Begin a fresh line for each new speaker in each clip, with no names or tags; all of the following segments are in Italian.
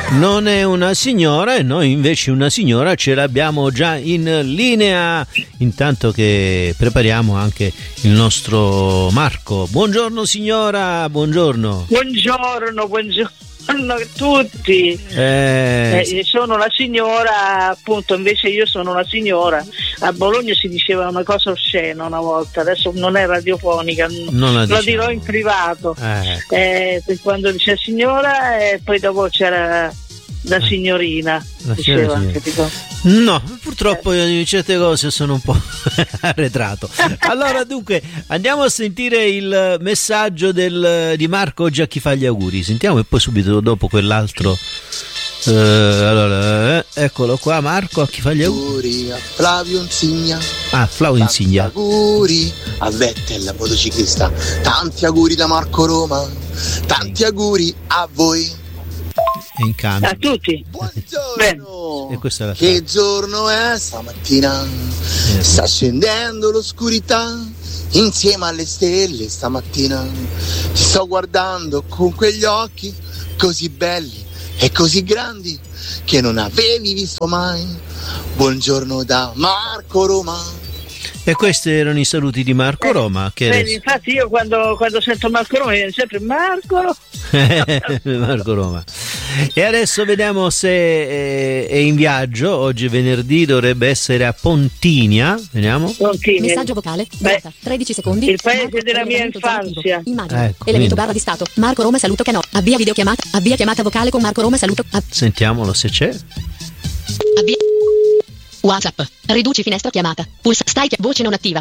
Non è una signora e noi invece una signora ce l'abbiamo già in linea, intanto che prepariamo anche il nostro Marco. Buongiorno signora, buongiorno.
Buongiorno a tutti. Sono una signora, appunto, invece io sono una signora. A Bologna si diceva una cosa oscena una volta, adesso non è radiofonica, lo dirò in privato. Quando dice signora e poi dopo c'era la signorina, diceva, capito?
No, purtroppo io di certe cose sono un po' arretrato. Allora dunque andiamo a sentire il messaggio di Marco oggi a chi fa gli auguri. Sentiamo e poi subito dopo quell'altro. Allora, eccolo qua Marco, a chi fa gli auguri?
A Flavio Insigna.
Flavio Insigna.
Tanti auguri a Vettel, motociclista. Tanti auguri da Marco Roma. Tanti auguri a voi.
In cambio.
A tutti.
Buongiorno.
E questa è la
che giorno è stamattina? Sta scendendo l'oscurità insieme alle stelle stamattina. Ti sto guardando con quegli occhi così belli e così grandi che non avevi visto mai. Buongiorno da Marco Roma.
E questi erano i saluti di Marco Roma. Che
adesso... Infatti io quando sento Marco Roma viene sempre Marco
Marco Roma. E adesso vediamo se è in viaggio. Oggi è venerdì, dovrebbe essere a Pontinia. Vediamo.
Messaggio vocale. 13 secondi.
Il paese della mia infanzia.
Immagine. Elemento barra di stato. Marco Roma saluto che no. Avvia videochiamata. Avvia chiamata vocale con Marco Roma saluto.
Sentiamolo se c'è.
Avvia WhatsApp. Riduci finestra chiamata. Pulsa stai voce non attiva.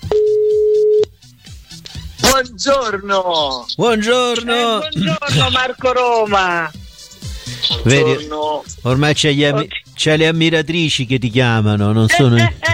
Buongiorno.
Buongiorno
Marco Roma.
Vedi, ormai c'è le ammiratrici che ti chiamano, non sono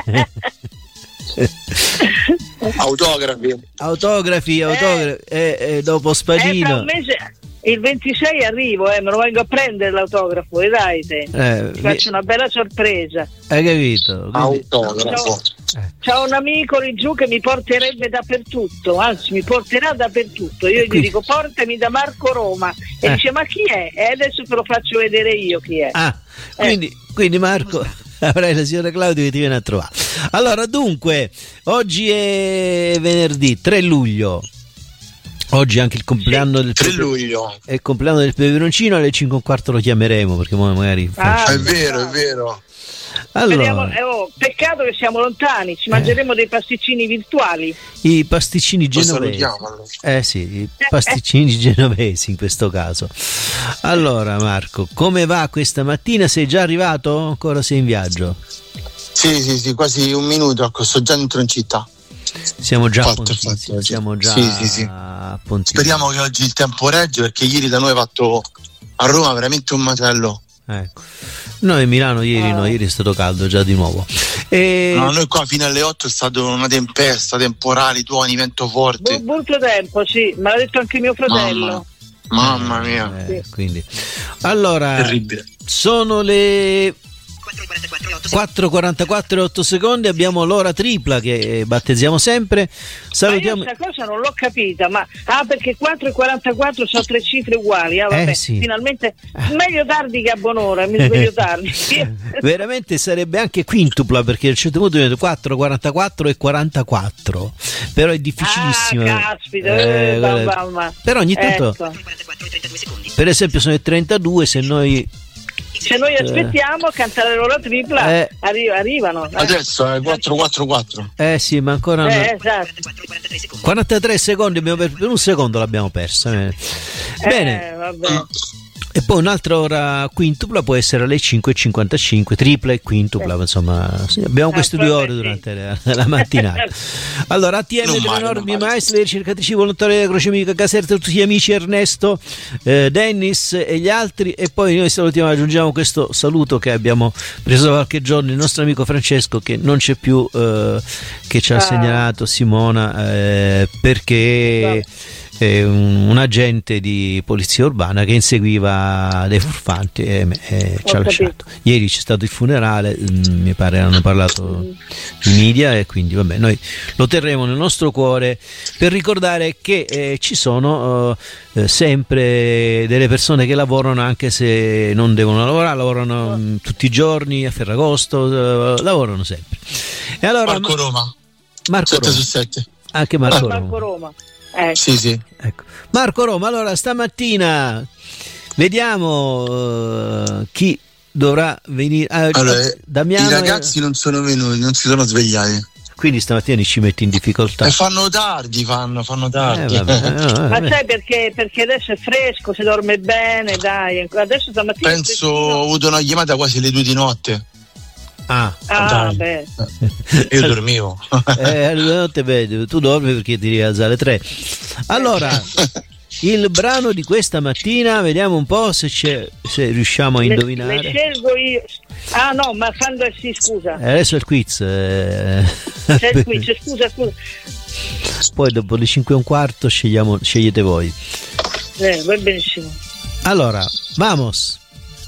autografi dopo Spadino.
Tra un mese, il 26 arrivo, me lo vengo a prendere l'autografo, e dai te. Ti faccio una bella sorpresa.
Hai capito?
Autografo.
C'ho un amico lì giù che mi porterebbe dappertutto, anzi mi porterà dappertutto. Io gli dico portami da Marco Roma e dice ma chi è? E adesso te lo faccio vedere io chi è.
Quindi Marco avrai la signora Claudia che ti viene a trovare. Allora dunque oggi è venerdì 3 luglio. Oggi è anche il compleanno del
3 luglio.
È il compleanno del peperoncino, alle 5:15 lo chiameremo perché magari
è vero.
Allora,
peccato che siamo lontani, ci mangeremo dei pasticcini virtuali.
I pasticcini genovesi. I pasticcini genovesi in questo caso. Allora Marco, come va questa mattina? Sei già arrivato? Ancora sei in viaggio?
Sì, quasi un minuto, sto già dentro in città.
Siamo già a Pontinia.
Speriamo che oggi il tempo regge, perché ieri da noi ha fatto a Roma veramente un macello.
Ecco. Noi a Milano ieri è stato caldo già di nuovo.
Noi qua fino alle 8 è stata una tempesta, temporali, tuoni, vento forte.
Brutto tempo, sì, me l'ha detto anche mio fratello.
Mamma mia.
Quindi. Allora,
terribile.
Sono le 4:44 e 8 secondi, abbiamo l'ora tripla che battezziamo sempre. Salutiamo.
Ma io questa cosa non l'ho capita, ma perché 4:44 sono 3 cifre uguali,
sì.
Finalmente meglio tardi che a buon'ora, mi sveglio tardi.
Veramente sarebbe anche quintupla, perché a un certo punto viene 4:44 e 44, però è difficilissimo.
Caspita,
però ogni tanto per esempio sono le 32, se noi
aspettiamo a cantare l'ora tripla, arrivano.
Adesso è 444.
Sì, ma ancora
esatto.
43 secondi per un secondo l'abbiamo persa. Bene.
Vabbè.
E poi un'altra ora quintupla può essere alle 5:55, tripla e quintupla, insomma, abbiamo queste 2 ore durante la mattinata. Allora, ATM delle norme maestre, le ricercatrici volontarie della Croce Mica Caserta, tutti gli amici Ernesto, Dennis e gli altri, e poi noi salutiamo, aggiungiamo questo saluto che abbiamo preso da qualche giorno, il nostro amico Francesco che non c'è più, che ci ha segnalato Simona, perché un agente di polizia urbana che inseguiva dei furfanti e ci ha lasciato. Ieri c'è stato il funerale, mi pare hanno parlato i media, e quindi vabbè, noi lo terremo nel nostro cuore per ricordare che ci sono sempre delle persone che lavorano anche se non devono lavorare, lavorano tutti i giorni a Ferragosto, lavorano sempre. E allora
Marco Roma
7
su 7.
Anche Marco Roma.
Sì.
Ecco. Marco Roma, allora stamattina vediamo chi dovrà venire.
Allora,
Damiano,
i ragazzi non sono venuti, non si sono svegliati.
Quindi stamattina ci metti in difficoltà.
E fanno tardi.
Vabbè.
Ma sai perché? Perché adesso è fresco, si dorme bene, dai. Adesso stamattina
penso ho avuto una chiamata quasi alle 2 di notte.
Beh.
Io dormivo.
Tu dormi perché ti devi alzare alle 3. Allora, il brano di questa mattina, vediamo un po' se riusciamo a indovinare.
Le scelgo io. Ah no, ma quando scusa.
Adesso è il quiz.
C'è il quiz, scusa.
Poi dopo le 5:15 scegliete voi.
Va benissimo.
Allora, vamos.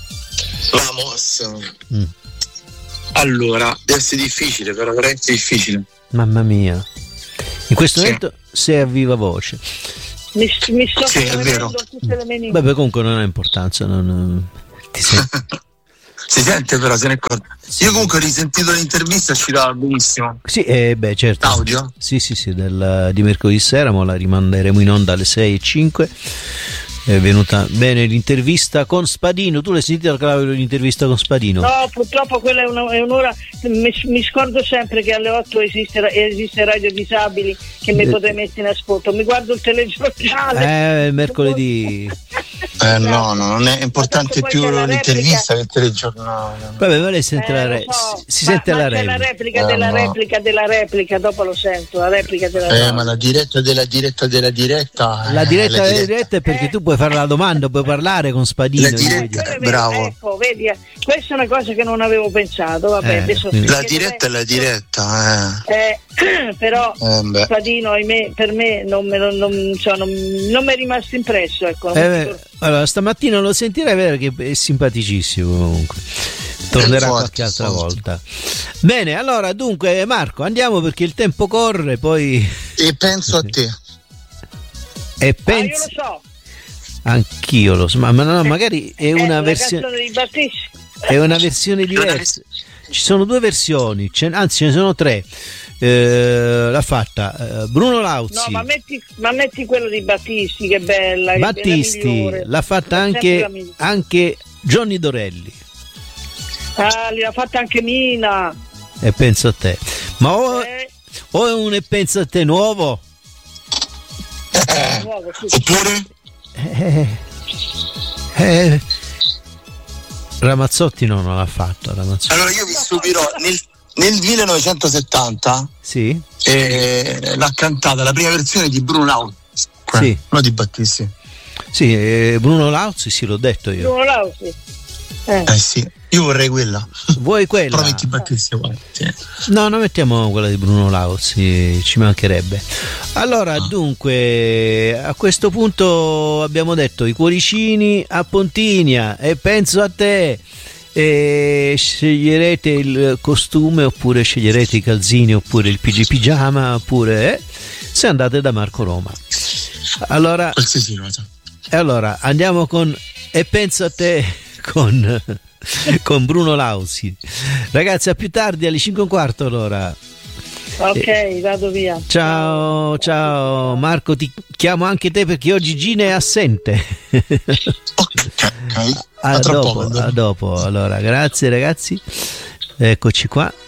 Allora, deve essere difficile, però veramente difficile.
Mamma mia. In questo momento sei a viva voce.
Mi sto
sì, è vero.
Tutte le mie
Beh, comunque non ha importanza, ti senti.
Si sente però, se ne accorge. Io comunque ho risentito l'intervista, ci dava benissimo.
Sì, certo.
Audio?
Sì, di mercoledì sera, ma la rimanderemo in onda alle 6:05. È venuta bene l'intervista con Spadino. Tu l'hai sentita, Claudio, l'intervista con Spadino?
No, purtroppo quella è un'ora. Mi scordo sempre che alle 8 esiste Radio Disabili, che mi potrei mettere in ascolto. Mi guardo il telegiornale.
Mercoledì.
No, non è importante più l'intervista che il telegiornale.
Vabbè, ma lei sente si sente la replica.
C'è la replica della replica, dopo lo sento, la replica della replica.
Ma la diretta della diretta.
La diretta della diretta è perché tu puoi fare la domanda, puoi parlare con Spadino.
La diretta, bravo.
Ecco, vedi, questa è una cosa che non avevo pensato. Vabbè, adesso
la diretta è la diretta.
Però Spadino, ahimè, per me non mi è rimasto impresso, ecco.
Allora, stamattina lo sentirei, perché è simpaticissimo comunque. Tornerà qualche altra volta. Bene, allora dunque Marco, andiamo perché il tempo corre, poi.
E penso a te.
Io lo so.
Anch'io lo so, ma no, magari è una versione. È una versione diversa. Ci sono due versioni, anzi ce ne sono tre. L'ha fatta Bruno Lauzi.
No, ma metti quello di Battisti, che è bella.
Battisti, l'ha fatta anche Johnny Dorelli.
L'ha fatta anche Mina.
E penso a te. Ma o è un E penso a te nuovo?
Nuovo, sì.
Oppure?
Ramazzotti non l'ha fatto.
Allora io vi stupirò, nel 1970
sì?
L'ha cantata la prima versione di Bruno Lauzi,
sì.
No, di Battisti.
Sì, Bruno Lauzi, sì, l'ho detto io.
Bruno Lauzi.
Sì, io vorrei quella.
Vuoi quella?
Però metti Battisti, sì.
No, mettiamo quella di Bruno Lauzi, ci mancherebbe. Allora, dunque, a questo punto abbiamo detto i cuoricini a Pontinia, e penso a te. E sceglierete il costume, oppure sceglierete i calzini, oppure il pigiama, oppure se andate da Marco Roma. Allora,
qualsiasi cosa.
E allora andiamo con E penso a te con Bruno Lauzi. Ragazzi, a più tardi, alle 5:15 allora.
Ok, vado via.
Ciao Marco, ti chiamo anche te perché oggi Gina è assente.
Ok.
A dopo. Allora, grazie ragazzi. Eccoci qua.